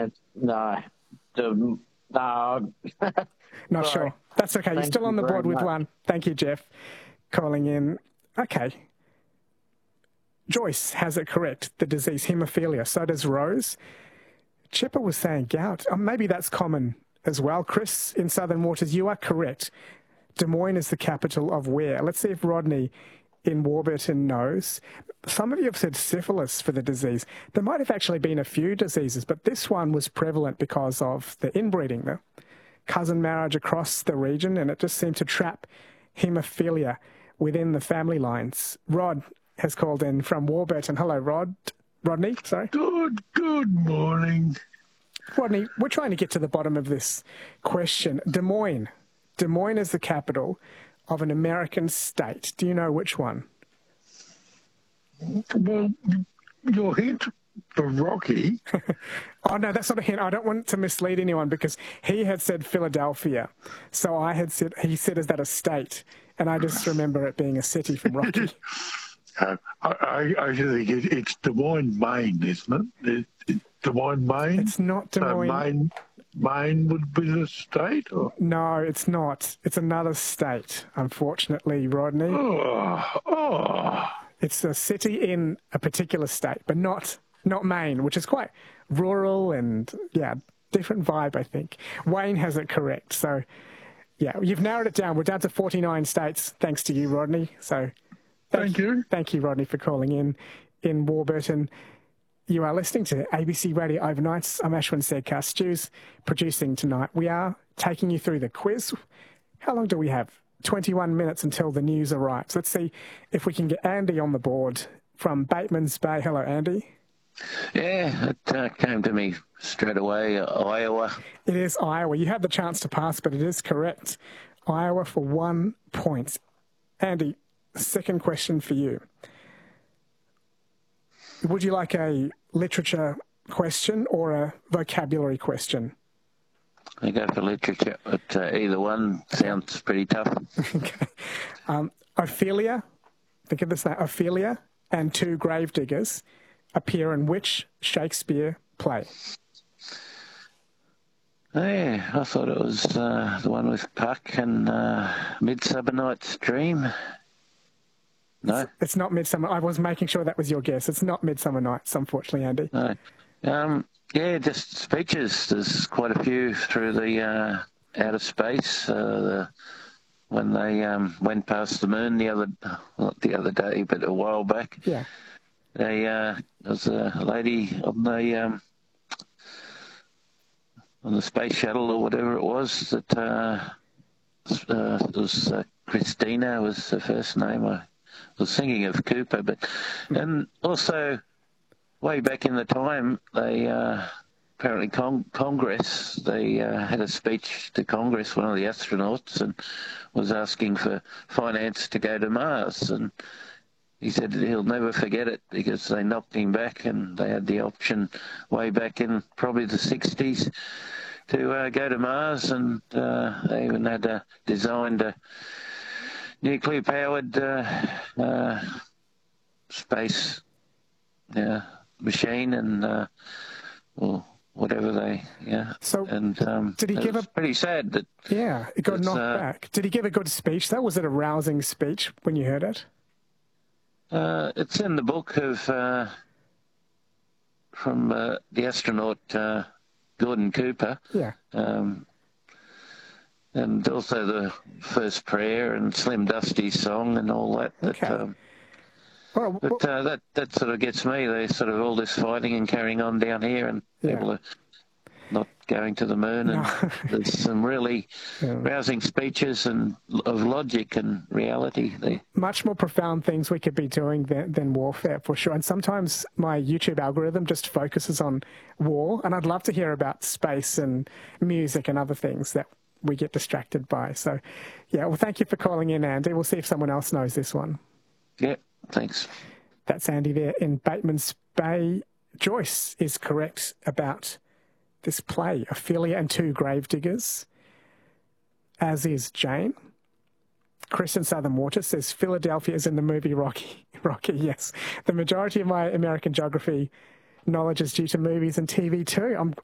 No. No. Not Sorry. sure. That's okay. You're Thank still on you the very board with much. one. Thank you, Jeff, calling in. Okay. Joyce has it correct, the disease haemophilia. So does Rose. Chipper was saying gout. Maybe that's common as well. Chris, in Southern Waters, you are correct. Des Moines is the capital of where? Let's see if Rodney in Warburton knows. Some of you have said syphilis for the disease. There might have actually been a few diseases, but this one was prevalent because of the inbreeding, the cousin marriage across the region, and it just seemed to trap haemophilia within the family lines. Rod has called in from Warburton. Hello, Rodney, sorry. Good morning. Rodney, we're trying to get to the bottom of this question. Des Moines. Des Moines is the capital of an American state. Do you know which one? Well, your hint for Rocky. Oh, no, that's not a hint. I don't want to mislead anyone because he had said Philadelphia. So I had said, he said, is that a state? And I just remember it being a city from Rocky. I think it's Des Moines, Maine, isn't it? Des Moines, Maine? It's not Des Moines. Maine would be the state? Or? No, it's not. It's another state, unfortunately, Rodney. It's a city in a particular state, but not Maine, which is quite rural and, yeah, different vibe, I think. Wayne has it correct. So, yeah, you've narrowed it down. We're down to 49 states, thanks to you, Rodney. So Thank you. Thank you, Rodney, for calling in Warburton. You are listening to ABC Radio Overnights. I'm Ashwin Sedkar. Stu's producing tonight. We are taking you through the quiz. How long do we have? 21 minutes until the news arrives. Let's see if we can get Andy on the board from Bateman's Bay. Hello, Andy. Yeah, it came to me straight away, Iowa. It is Iowa. You had the chance to pass, but it is correct. Iowa for 1 point. Andy, second question for you. Would you like a literature question or a vocabulary question? I go for literature, but either one sounds pretty tough. Okay. Ophelia, think of this now, Ophelia and Two Gravediggers appear in which Shakespeare play? Oh, yeah, I thought it was the one with Puck and Midsummer Night's Dream. No? It's not Midsummer. I was making sure that was your guess. It's not Midsummer Nights, unfortunately, Andy. No. Yeah, just speeches. There's quite a few through the outer space. When they went past the moon not the other day, but a while back. Yeah. There was a lady on the space shuttle or whatever it was that it was Christina was the first name. I was thinking of Cooper, and also way back in the time, they apparently Congress, they had a speech to Congress, one of the astronauts, and was asking for finance to go to Mars, and he said he'll never forget it because they knocked him back, and they had the option way back in probably the 60s to go to Mars, and they even had designed a nuclear-powered space machine, and or whatever So and did he give pretty sad that it got knocked back. Did he give a good speech though? Was it a rousing speech when you heard it? It's in the book of from the astronaut Gordon Cooper. Yeah. And also the first prayer and Slim Dusty's song and all that. Okay. That sort of gets me. There's sort of all this fighting and carrying on down here, and people are not going to the moon. And there's some really rousing speeches and of logic and reality there. Much more profound things we could be doing than warfare, for sure. And sometimes my YouTube algorithm just focuses on war, and I'd love to hear about space and music and other things that we get distracted by. So, well, thank you for calling in, Andy. We'll see if someone else knows this one. Yeah, thanks. That's Andy there in Bateman's Bay. Joyce is correct about this play, Ophelia and Two Gravediggers, as is Jane. Chris in Southern Water says Philadelphia is in the movie Rocky. Rocky, yes. The majority of my American geography knowledge is due to movies and TV too. I'm